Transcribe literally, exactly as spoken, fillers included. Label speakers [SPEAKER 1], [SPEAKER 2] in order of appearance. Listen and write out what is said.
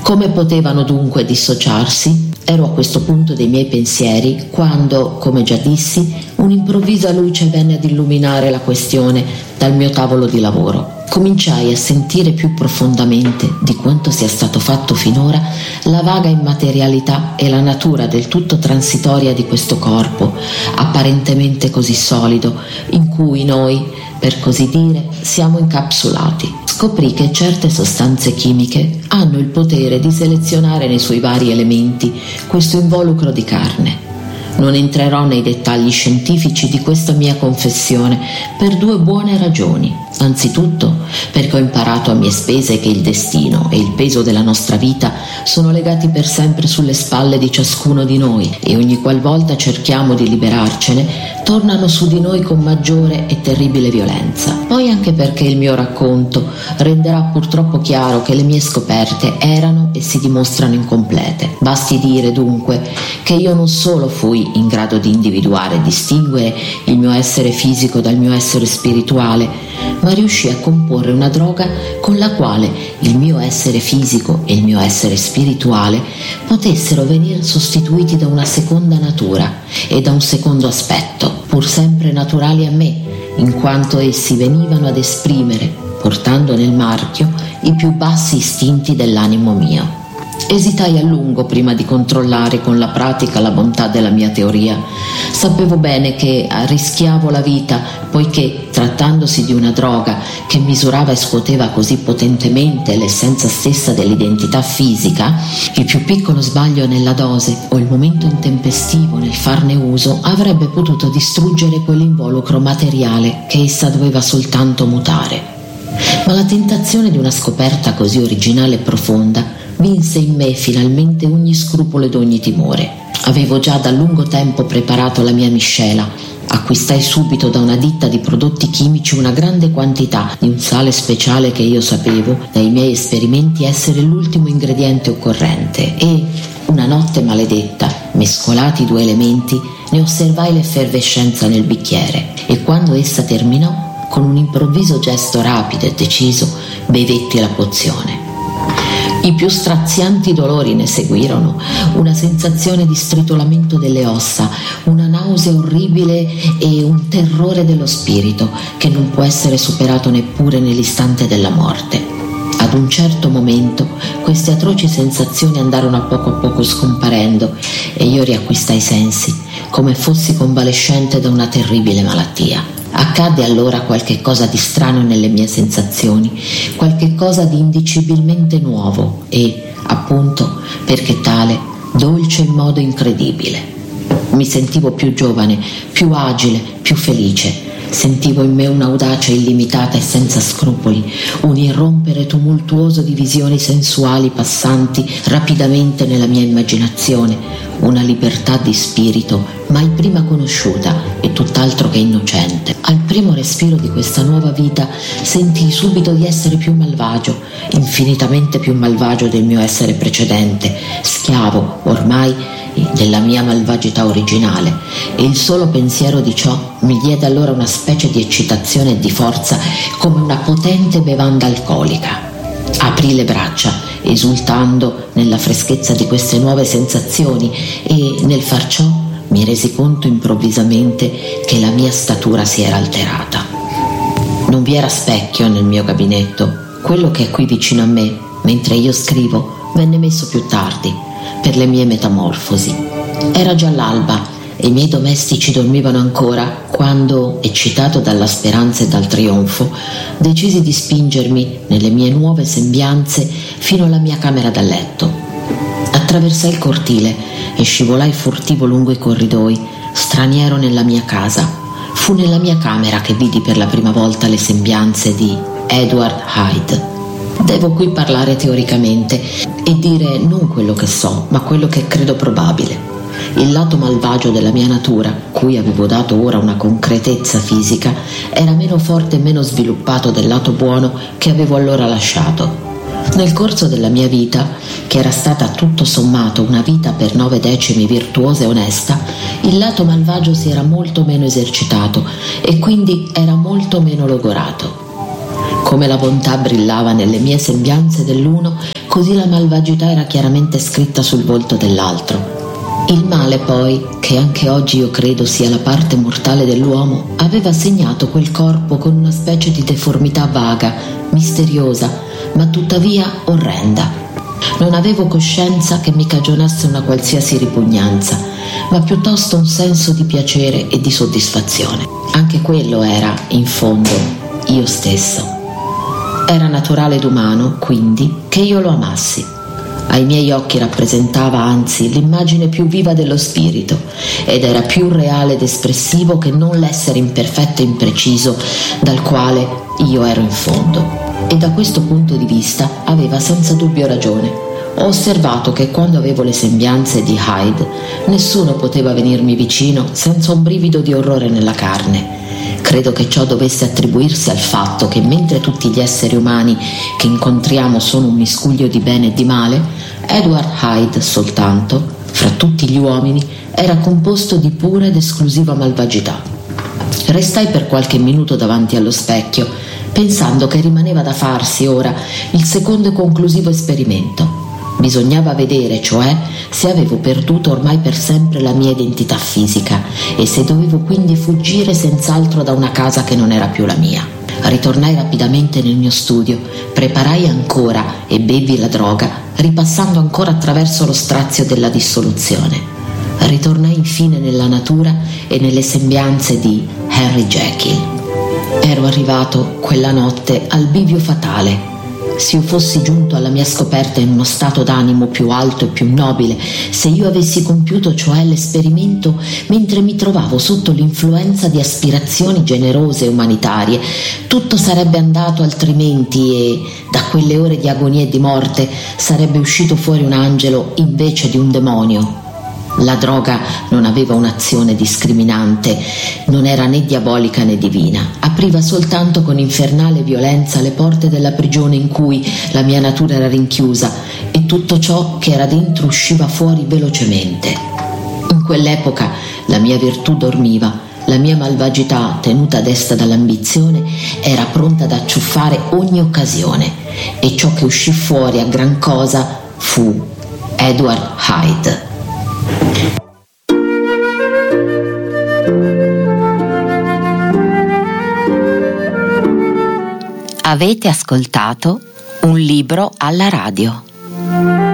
[SPEAKER 1] Come potevano dunque dissociarsi? Ero a questo punto dei miei pensieri quando, come già dissi, un'improvvisa luce venne ad illuminare la questione dal mio tavolo di lavoro. Cominciai a sentire più profondamente di quanto sia stato fatto finora la vaga immaterialità e la natura del tutto transitoria di questo corpo, apparentemente così solido, in cui noi, per così dire, siamo incapsulati. Scoprì che certe sostanze chimiche hanno il potere di selezionare nei suoi vari elementi questo involucro di carne. Non entrerò nei dettagli scientifici di questa mia confessione per due buone ragioni. Anzitutto perché ho imparato a mie spese che il destino e il peso della nostra vita sono legati per sempre sulle spalle di ciascuno di noi e ogni qualvolta cerchiamo di liberarcene tornano su di noi con maggiore e terribile violenza. Poi anche perché il mio racconto renderà purtroppo chiaro che le mie scoperte erano e si dimostrano incomplete. Basti dire dunque che io non solo fui in grado di individuare e distinguere il mio essere fisico dal mio essere spirituale, ma riuscì a comporre una droga con la quale il mio essere fisico e il mio essere spirituale potessero venire sostituiti da una seconda natura e da un secondo aspetto, pur sempre naturali a me, in quanto essi venivano ad esprimere, portando nel marchio, i più bassi istinti dell'animo mio. Esitai a lungo prima di controllare con la pratica la bontà della mia teoria. Sapevo bene che arrischiavo la vita, poiché, trattandosi di una droga che misurava e scuoteva così potentemente l'essenza stessa dell'identità fisica, il più piccolo sbaglio nella dose o il momento intempestivo nel farne uso avrebbe potuto distruggere quell'involucro materiale che essa doveva soltanto mutare. Ma la tentazione di una scoperta così originale e profonda vinse in me finalmente ogni scrupolo ed ogni timore. Avevo già da lungo tempo preparato la mia miscela. Acquistai subito da una ditta di prodotti chimici una grande quantità di un sale speciale che io sapevo, dai miei esperimenti, essere l'ultimo ingrediente occorrente e, una notte maledetta, mescolati i due elementi, ne osservai l'effervescenza nel bicchiere e quando essa terminò, con un improvviso gesto rapido e deciso, bevetti la pozione. I più strazianti dolori ne seguirono, una sensazione di stritolamento delle ossa, una nausea orribile e un terrore dello spirito che non può essere superato neppure nell'istante della morte. Ad un certo momento queste atroci sensazioni andarono a poco a poco scomparendo e io riacquistai i sensi, come fossi convalescente da una terribile malattia. Accadde allora qualche cosa di strano nelle mie sensazioni, qualche cosa di indicibilmente nuovo e, appunto, perché tale, dolce in modo incredibile. Mi sentivo più giovane, più agile, più felice. Sentivo in me un'audacia illimitata e senza scrupoli, un irrompere tumultuoso di visioni sensuali passanti rapidamente nella mia immaginazione, una libertà di spirito mai prima conosciuta e tutt'altro che innocente. Al primo respiro di questa nuova vita sentii subito di essere più malvagio, infinitamente più malvagio del mio essere precedente, schiavo ormai della mia malvagità originale, e il solo pensiero di ciò mi diede allora una specie di eccitazione e di forza come una potente bevanda alcolica. Aprì le braccia, esultando nella freschezza di queste nuove sensazioni, e nel far ciò mi resi conto improvvisamente che la mia statura si era alterata. Non vi era specchio nel mio gabinetto. Quello che è qui vicino a me, mentre io scrivo, venne messo più tardi, per le mie metamorfosi. Era già l'alba e i miei domestici dormivano ancora quando, eccitato dalla speranza e dal trionfo, decisi di spingermi nelle mie nuove sembianze fino alla mia camera da letto. Attraversai il cortile e scivolai furtivo lungo i corridoi, straniero nella mia casa. Fu nella mia camera che vidi per la prima volta le sembianze di Edward Hyde. Devo qui parlare teoricamente e dire non quello che so, ma quello che credo probabile. Il lato malvagio della mia natura, cui avevo dato ora una concretezza fisica, era meno forte e meno sviluppato del lato buono che avevo allora lasciato. Nel corso della mia vita, che era stata tutto sommato una vita per nove decimi virtuosa e onesta, il lato malvagio si era molto meno esercitato e quindi era molto meno logorato. Come la bontà brillava nelle mie sembianze dell'uno, così la malvagità era chiaramente scritta sul volto dell'altro. Il male, poi, che anche oggi io credo sia la parte mortale dell'uomo, aveva segnato quel corpo con una specie di deformità vaga, misteriosa, ma tuttavia orrenda. Non avevo coscienza che mi cagionasse una qualsiasi ripugnanza, ma piuttosto un senso di piacere e di soddisfazione. Anche quello era, in fondo, io stesso. Era naturale ed umano, quindi, che io lo amassi. Ai miei occhi rappresentava anzi l'immagine più viva dello spirito ed era più reale ed espressivo che non l'essere imperfetto e impreciso dal quale io ero in fondo. E da questo punto di vista aveva senza dubbio ragione. Ho osservato che quando avevo le sembianze di Hyde nessuno poteva venirmi vicino senza un brivido di orrore nella carne. Credo che ciò dovesse attribuirsi al fatto che mentre tutti gli esseri umani che incontriamo sono un miscuglio di bene e di male, Edward Hyde soltanto, fra tutti gli uomini, era composto di pura ed esclusiva malvagità. Restai per qualche minuto davanti allo specchio, pensando che rimaneva da farsi ora il secondo e conclusivo esperimento. Bisognava vedere, cioè, se avevo perduto ormai per sempre la mia identità fisica e se dovevo quindi fuggire senz'altro da una casa che non era più la mia. Ritornai rapidamente nel mio studio, preparai ancora e bevi la droga, ripassando ancora attraverso lo strazio della dissoluzione. Ritornai infine nella natura e nelle sembianze di Henry Jekyll. Ero arrivato quella notte al bivio fatale. Se io fossi giunto alla mia scoperta in uno stato d'animo più alto e più nobile, se io avessi compiuto cioè l'esperimento mentre mi trovavo sotto l'influenza di aspirazioni generose e umanitarie, tutto sarebbe andato altrimenti e da quelle ore di agonia e di morte sarebbe uscito fuori un angelo invece di un demonio. La droga non aveva un'azione discriminante, non era né diabolica né divina, apriva soltanto con infernale violenza le porte della prigione in cui la mia natura era rinchiusa e tutto ciò che era dentro usciva fuori velocemente. In quell'epoca la mia virtù dormiva, la mia malvagità, tenuta a desta dall'ambizione, era pronta ad acciuffare ogni occasione e ciò che uscì fuori a gran cosa fu Edward Hyde.
[SPEAKER 2] Avete ascoltato Un libro alla radio.